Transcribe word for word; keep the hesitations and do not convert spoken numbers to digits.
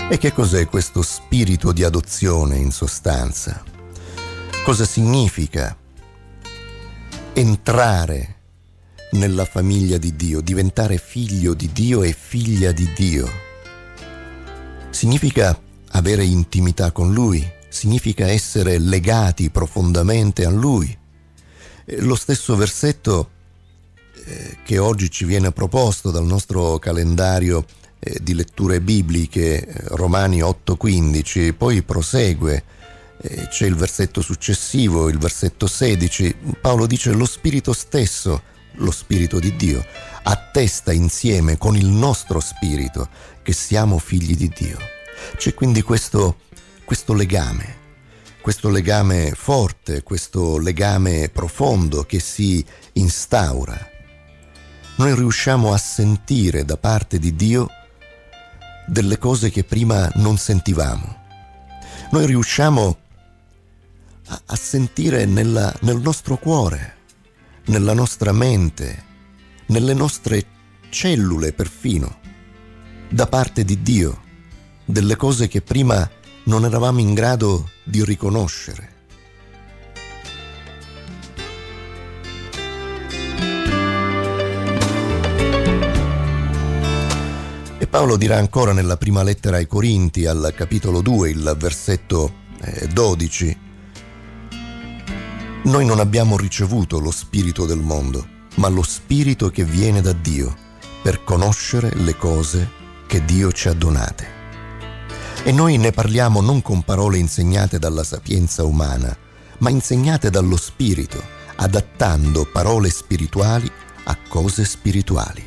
E che cos'è questo spirito di adozione in sostanza? Cosa significa entrare nella famiglia di Dio, diventare figlio di Dio e figlia di Dio? Significa avere intimità con Lui, significa essere legati profondamente a Lui. Lo stesso versetto eh, che oggi ci viene proposto dal nostro calendario eh, di letture bibliche, eh, Romani otto quindici, poi prosegue, eh, c'è il versetto successivo, il versetto sedici, Paolo dice: lo Spirito stesso, lo Spirito di Dio, attesta insieme con il nostro spirito che siamo figli di Dio. C'è quindi questo, questo legame, questo legame forte, questo legame profondo che si instaura. Noi riusciamo a sentire da parte di Dio delle cose che prima non sentivamo. Noi riusciamo a, a sentire nella, nel nostro cuore, nella nostra mente, nelle nostre cellule perfino, da parte di Dio, delle cose che prima non eravamo in grado di riconoscere. E Paolo dirà ancora nella prima lettera ai Corinti, al capitolo due, il versetto eh, dodici: noi non abbiamo ricevuto lo spirito del mondo, ma lo spirito che viene da Dio, per conoscere le cose che Dio ci ha donate. E noi ne parliamo non con parole insegnate dalla sapienza umana, ma insegnate dallo Spirito, adattando parole spirituali a cose spirituali.